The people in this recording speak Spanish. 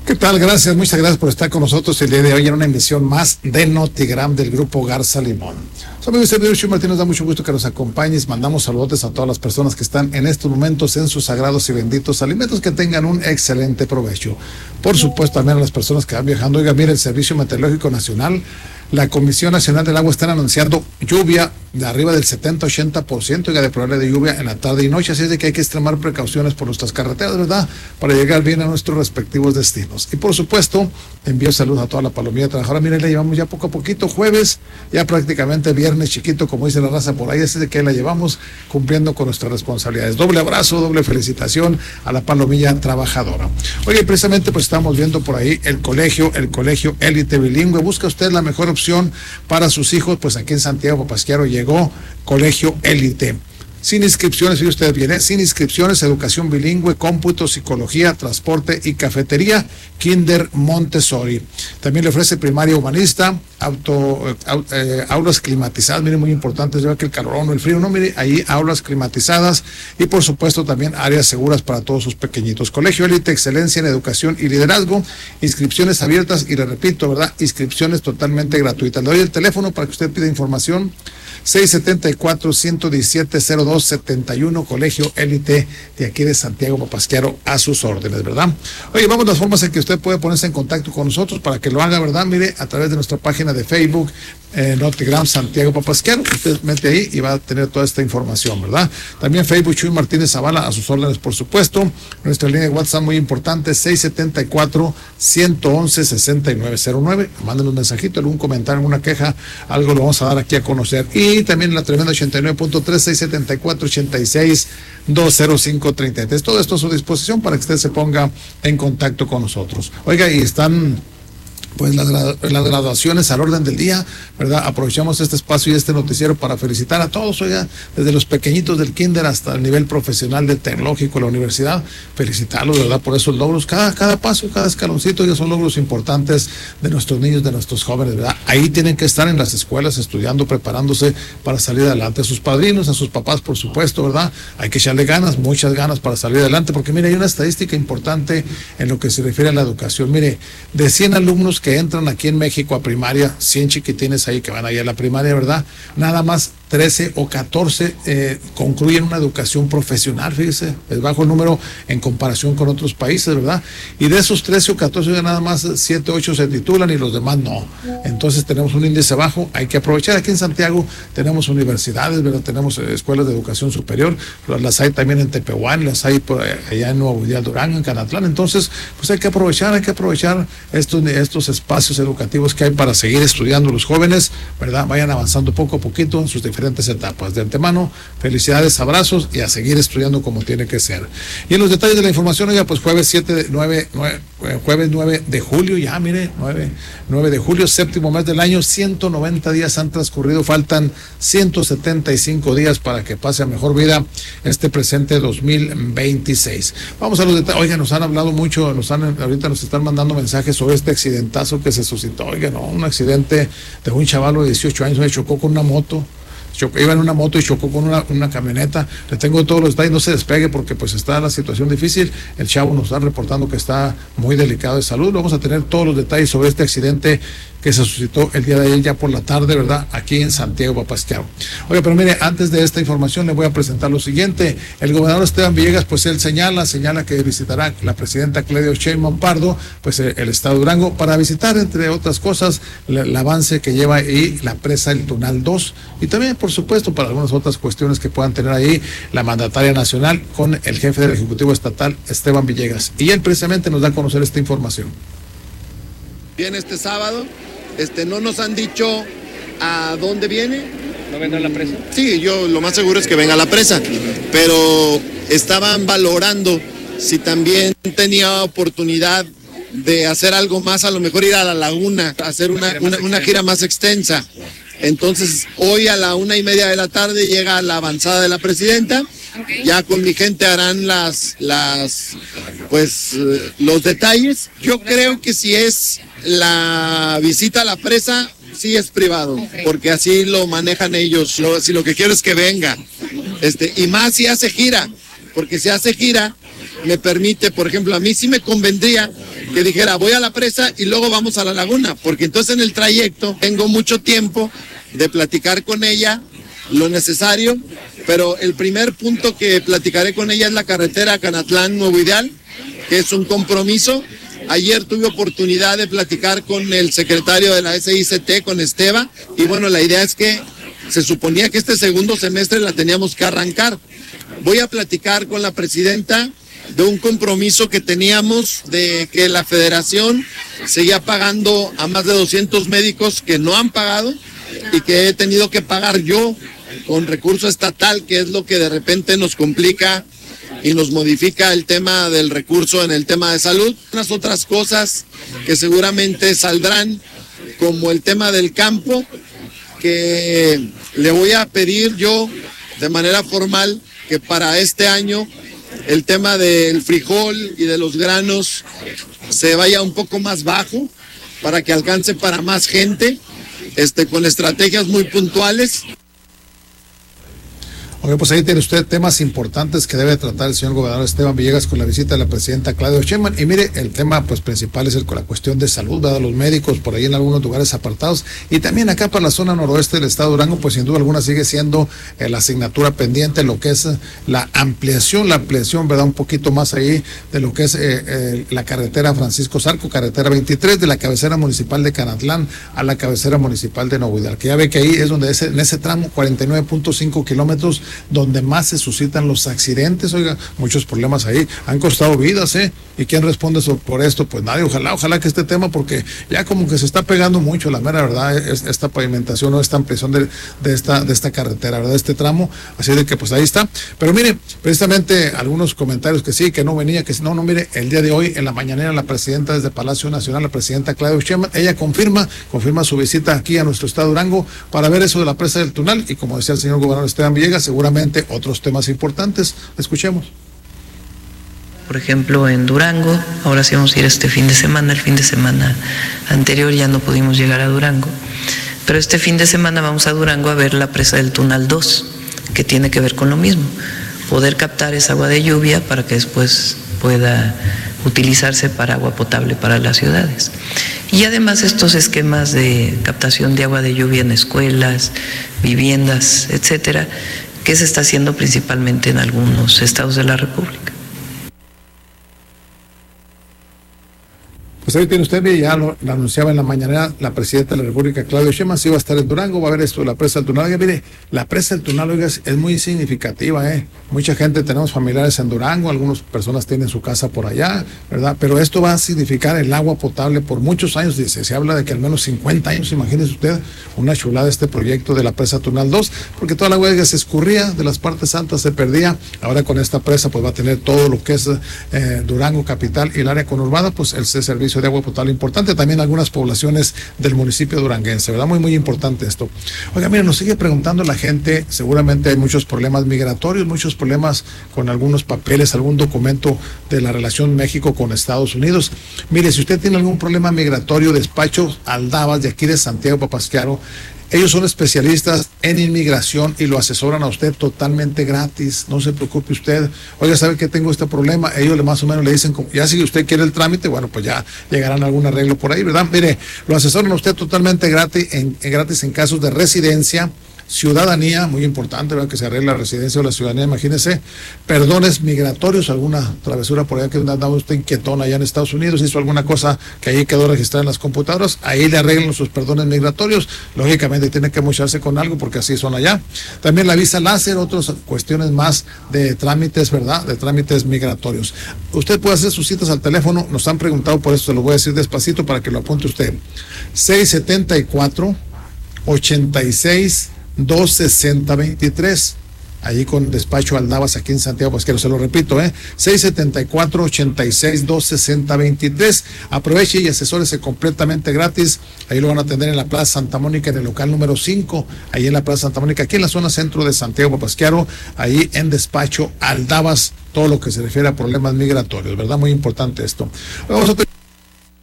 ¿Qué tal? Gracias, muchas gracias por estar con nosotros el día de hoy en una emisión más de Notigram del Grupo Garza Limón. Soy amigo y servidor Chuy Martín, nos da mucho gusto que nos acompañes. Mandamos saludos a todas las personas que están en estos momentos en sus sagrados y benditos alimentos, que tengan un excelente provecho. Por supuesto, también a las personas que van viajando. Oiga, mire, el Servicio Meteorológico Nacional, la Comisión Nacional del Agua están anunciando lluvia de arriba del 70-80%, oiga, de probabilidad de lluvia en la tarde y noche, así es de que hay que extremar precauciones por nuestras carreteras, ¿verdad?, para llegar bien a nuestros respectivos destinos. Y por supuesto, envío saludos a toda la palomilla trabajadora. Miren, la llevamos ya poco a poquito, jueves, ya prácticamente viernes chiquito, como dice la raza por ahí, así es de que la llevamos cumpliendo con nuestras responsabilidades. Doble abrazo, doble felicitación a la palomilla trabajadora. Oye, precisamente pues estamos viendo por ahí el colegio Élite Bilingüe. Busca usted la mejor opción para sus hijos, pues aquí en Santiago Papasquiaro llegó Colegio Élite. Sin inscripciones, si usted viene, sin inscripciones, educación bilingüe, cómputo, psicología, transporte y cafetería, Kinder Montessori. También le ofrece primaria humanista, aulas climatizadas, mire, muy importante, ya que el calorón o el frío, no, mire, ahí aulas climatizadas y por supuesto también áreas seguras para todos sus pequeñitos. Colegio Élite, excelencia en educación y liderazgo, inscripciones abiertas y le repito, ¿verdad?, inscripciones totalmente gratuitas. Le doy el teléfono para que usted pida información. 674-117-0271, Colegio Élite de aquí de Santiago Papasquiaro, a sus órdenes, ¿verdad? Oye, vamos a las formas en que usted puede ponerse en contacto con nosotros para que lo haga, ¿verdad? Mire, a través de nuestra página de Facebook, Notigram Santiago Papasquiaro, usted mete ahí y va a tener toda esta información, ¿verdad? También Facebook Chuy Martínez Zavala, a sus órdenes, por supuesto. Nuestra línea de WhatsApp muy importante, 674-111-6909. Manden un mensajito, algún comentario, alguna queja, algo lo vamos a dar aquí a conocer. Y también en la tremenda 89.3, 674-86-205-33. Todo esto a su disposición para que usted se ponga en contacto con nosotros. Oiga, y están pues las graduaciones al orden del día, ¿verdad? Aprovechamos este espacio y este noticiero para felicitar a todos, oiga, desde los pequeñitos del kinder hasta el nivel profesional del tecnológico, la universidad, felicitarlos, ¿verdad?, por esos logros, cada paso, cada escaloncito, ya son logros importantes de nuestros niños, de nuestros jóvenes, ¿verdad? Ahí tienen que estar en las escuelas estudiando, preparándose para salir adelante. A sus padrinos, a sus papás, por supuesto, ¿verdad? Hay que echarle ganas, muchas ganas para salir adelante, porque mire, hay una estadística importante en lo que se refiere a la educación. Mire, de 100 alumnos que entran aquí en México a primaria, 100 chiquitines ahí que van ahí a la primaria, ¿verdad?, nada más 13 o 14 concluyen una educación profesional, fíjese, es bajo el número en comparación con otros países, ¿verdad? Y de esos 13 o 14 nada más 7 o 8 se titulan y los demás no. Entonces tenemos un índice bajo, hay que aprovechar. Aquí en Santiago tenemos universidades, ¿verdad?, tenemos escuelas de educación superior, las hay también en Tepehuán, las hay por allá en Nuevo Ideal Durango, en Canatlán. Entonces pues hay que aprovechar estos espacios educativos que hay para seguir estudiando los jóvenes, ¿verdad? Vayan avanzando poco a poquito en sus diferentes etapas. De antemano, felicidades, abrazos y a seguir estudiando como tiene que ser. Y en los detalles de la información, oiga, pues jueves 9 de julio, ya mire, 9 de julio, séptimo mes del año, 190 días han transcurrido, faltan 175 días para que pase a mejor vida este presente 2026. Vamos a los detalles. Oiga, nos han hablado mucho, ahorita nos están mandando mensajes sobre este accidentazo que se suscitó. Oiga, no, un accidente de un chavalo de 18 años, se chocó con una moto. Iba en una moto y chocó con una camioneta. Le tengo todos los detalles, no se despegue porque pues está la situación difícil. El chavo nos está reportando que está muy delicado de salud. Vamos a tener todos los detalles sobre este accidente que se suscitó el día de ayer ya por la tarde, ¿verdad?, aquí en Santiago Papasquiaro. Oiga, pero mire, antes de esta información le voy a presentar lo siguiente. El gobernador Esteban Villegas, pues él señala que visitará la presidenta Claudia Sheinbaum Pardo, pues el estado de Durango, para visitar, entre otras cosas, el avance que lleva ahí la presa El Tunal 2 y también, por supuesto, para algunas otras cuestiones que puedan tener ahí la mandataria nacional con el jefe del Ejecutivo Estatal, Esteban Villegas. Y él precisamente nos da a conocer esta información. Viene este sábado, no nos han dicho a dónde viene. ¿No vendrá la presa? Sí, yo lo más seguro es que venga la presa, pero estaban valorando si también tenía oportunidad de hacer algo más, a lo mejor ir a la laguna, hacer una gira más extensa. Entonces, hoy a la 1:30 de la tarde llega la avanzada de la presidenta. Okay. Ya con mi gente harán los detalles. Yo creo que si es la visita a la presa, sí es privado, okay, porque así lo manejan ellos. Si lo que quiero es que venga, y más si hace gira, porque si hace gira, me permite, por ejemplo, a mí sí me convendría que dijera, voy a la presa y luego vamos a la laguna, porque entonces en el trayecto tengo mucho tiempo de platicar con ella lo necesario, pero el primer punto que platicaré con ella es la carretera Canatlán-Nuevo Ideal, que es un compromiso. Ayer tuve oportunidad de platicar con el secretario de la SICT, con Esteba, y bueno, la idea es que se suponía que este segundo semestre la teníamos que arrancar. Voy a platicar con la presidenta de un compromiso que teníamos de que la federación seguía pagando a más de 200 médicos que no han pagado y que he tenido que pagar yo con recurso estatal, que es lo que de repente nos complica y nos modifica el tema del recurso en el tema de salud. Unas otras cosas que seguramente saldrán, como el tema del campo, que le voy a pedir yo de manera formal que para este año el tema del frijol y de los granos se vaya un poco más bajo para que alcance para más gente, con estrategias muy puntuales. Ok, pues ahí tiene usted temas importantes que debe tratar el señor gobernador Esteban Villegas con la visita de la presidenta Claudia Sheinbaum. Y mire, el tema pues principal es la cuestión de salud, ¿verdad? Los médicos por ahí en algunos lugares apartados. Y también acá para la zona noroeste del estado de Durango, pues sin duda alguna sigue siendo la asignatura pendiente, lo que es la ampliación, ¿verdad? Un poquito más ahí de lo que es la carretera Francisco Zarco, carretera 23, de la cabecera municipal de Canatlán a la cabecera municipal de Nuevo Ideal, que ya ve que ahí es donde en ese tramo, 49.5 kilómetros, donde más se suscitan los accidentes. Oiga, muchos problemas ahí, han costado vidas, ¿y quién responde por esto? Pues nadie. Ojalá que este tema, porque ya como que se está pegando mucho, la mera verdad, esta pavimentación o esta ampliación de esta carretera, ¿verdad? Este tramo, así de que pues ahí está. Pero mire, precisamente algunos comentarios que sí, que no venía, que no, mire, el día de hoy en la mañanera la presidenta desde Palacio Nacional, la presidenta Claudia Sheinbaum, ella confirma su visita aquí a nuestro estado de Durango para ver eso de la presa del Tunal, y como decía el señor gobernador Esteban Villegas, seguramente otros temas importantes. Escuchemos. Por ejemplo, en Durango, ahora sí vamos a ir este fin de semana. El fin de semana anterior ya no pudimos llegar a Durango, pero este fin de semana vamos a Durango a ver la presa del Tunal 2, que tiene que ver con lo mismo, poder captar esa agua de lluvia para que después pueda utilizarse para agua potable para las ciudades. Y además estos esquemas de captación de agua de lluvia en escuelas, viviendas, etcétera, que se está haciendo principalmente en algunos estados de la República. Pues ahí tiene usted, ya lo anunciaba en la mañanera la presidenta de la República, Claudia Sheinbaum, sí va a estar en Durango, va a ver esto de la presa del Tunal. Oiga, mire, la presa del Tunal, oiga, es muy significativa, Mucha gente, tenemos familiares en Durango, algunas personas tienen su casa por allá, ¿verdad? Pero esto va a significar el agua potable por muchos años, se habla de que al menos 50 años, imagínese usted, una chulada este proyecto de la presa Tunal 2, porque toda la agua que se escurría de las partes altas se perdía. Ahora con esta presa pues va a tener todo lo que es Durango capital y el área conurbada, pues ese servicio de agua potable importante, también algunas poblaciones del municipio duranguense, ¿verdad? Muy importante esto. Oiga, mira, nos sigue preguntando la gente, seguramente hay muchos problemas migratorios, muchos problemas con algunos papeles, algún documento de la relación México con Estados Unidos. Mire, si usted tiene algún problema migratorio, despacho Aldabas de aquí de Santiago Papasquiaro, ellos son especialistas en inmigración y lo asesoran a usted totalmente gratis, no se preocupe usted. Oiga, ¿sabe que tengo este problema? Ellos más o menos le dicen, ya si usted quiere el trámite, bueno, pues ya llegarán a algún arreglo por ahí, ¿verdad? Mire, lo asesoran a usted totalmente gratis en casos de residencia, ciudadanía, muy importante, ¿verdad? Que se arregle la residencia o la ciudadanía, imagínese, perdones migratorios, alguna travesura por allá que andaba usted inquietón allá en Estados Unidos, hizo alguna cosa que ahí quedó registrada en las computadoras, ahí le arreglan sus perdones migratorios, lógicamente tiene que mocharse con algo porque así son allá. También la visa láser, otras cuestiones más de trámites, ¿verdad? De trámites migratorios. Usted puede hacer sus citas al teléfono, nos han preguntado, por eso se lo voy a decir despacito para que lo apunte usted. 674-86-260-23, allí con despacho Aldabas aquí en Santiago Pasquero, se lo repito, 674-86-260-23. Aproveche y asesórese completamente gratis. Ahí lo van a atender en la Plaza Santa Mónica, en el local número 5, ahí en la Plaza Santa Mónica, aquí en la zona centro de Santiago Pasquero, ahí en despacho Aldabas, todo lo que se refiere a problemas migratorios, ¿verdad? Muy importante esto. Vamos a